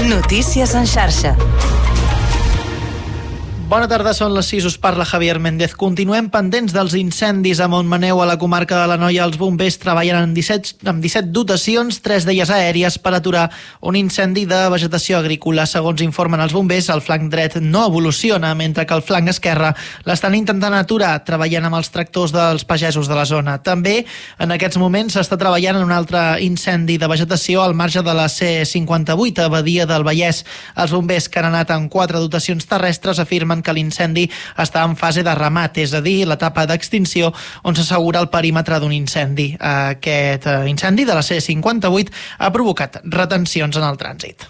Notícies en xarxa. Bona tarda, són les 6, us parla Javier Méndez. Continuem pendents dels incendis a Montmaneu, a la comarca de l'Anoia. Els bombers treballen amb 17 dotacions, 3 d'elles aèries, per aturar un incendi de vegetació agrícola. Segons informen els bombers, el flanc dret no evoluciona, mentre que el flanc esquerre l'estan intentant aturar, treballant amb els tractors dels pagesos de la zona. També, en aquests moments, s'està treballant en un altre incendi de vegetació al marge de la C58, a Badia del Vallès. Els bombers, que han anat amb 4 dotacions terrestres, afirmen que l'incendi està en fase de remat, és a dir, l'etapa d'extinció on s'assegura el perímetre d'un incendi. Aquest incendi de la C58 ha provocat retencions en el trànsit.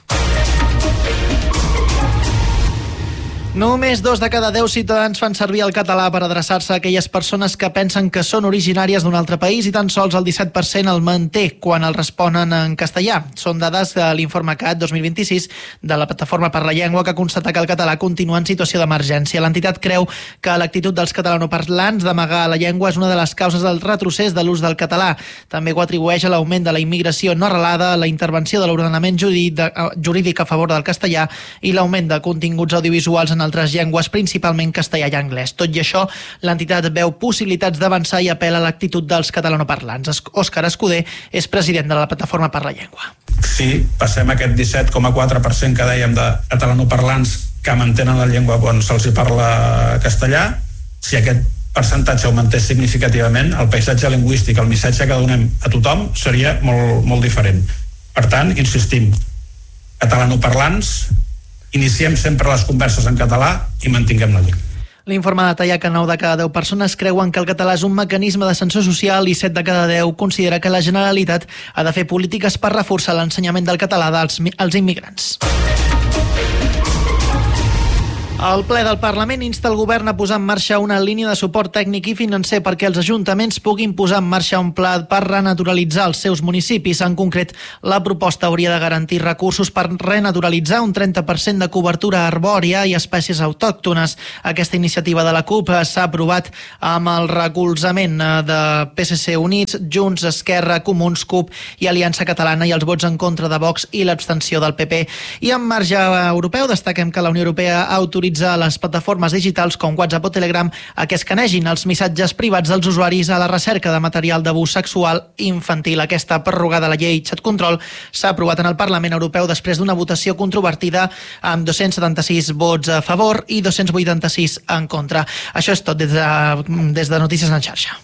Només 2 de cada 10 ciutadans fan servir el català per adreçar-se a aquelles persones que pensen que són originàries d'un altre país i tan sols el 17% el manté quan el responen en castellà. Són dades de l'informe CAT 2026 de la Plataforma per la Llengua, que constata que el català continua en situació d'emergència. L'entitat creu que l'actitud dels catalanoparlants d'amagar la llengua és una de les causes del retrocés de l'ús del català. També ho atribueix a l'augment de la immigració no arrelada, la intervenció de l'ordenament jurídic a favor del castellà i l'augment de continguts audiovisuals en altres llengües, principalment castellà i anglès. Tot i això, l'entitat veu possibilitats d'avançar i apel·la a l'actitud dels catalanoparlants. Òscar Escuder és president de la Plataforma per la Llengua. Si passem aquest 17,4% que dèiem de catalanoparlants que mantenen la llengua quan se'ls hi parla castellà, si aquest percentatge augmentés significativament, el paisatge lingüístic, el missatge que donem a tothom seria molt, molt diferent. Per tant, insistim, catalanoparlants, iniciem sempre les converses en català i mantinguem la llengua. L'informe detalla que 9 de cada 10 persones creuen que el català és un mecanisme d'ascensor social i 7 de cada 10 considera que la Generalitat ha de fer polítiques per reforçar l'ensenyament del català als immigrants. El ple del Parlament insta el govern a posar en marxa una línia de suport tècnic i financer perquè els ajuntaments puguin posar en marxa un pla per renaturalitzar els seus municipis. En concret, la proposta hauria de garantir recursos per renaturalitzar un 30% de cobertura arbòria i espècies autòctones. Aquesta iniciativa de la CUP s'ha aprovat amb el recolzament de PSC Units, Junts, Esquerra, Comuns, CUP i Aliança Catalana i els vots en contra de Vox i l'abstenció del PP. I en marge europeu destaquem que la Unió Europea ha autoritzat a les plataformes digitals com WhatsApp o Telegram a que escanegin els missatges privats dels usuaris a la recerca de material d'abús sexual infantil. Aquesta prorrogada de la llei Chat Control s'ha aprovat en el Parlament Europeu després d'una votació controvertida amb 276 vots a favor i 286 en contra. Això és tot des de Notícies en xarxa.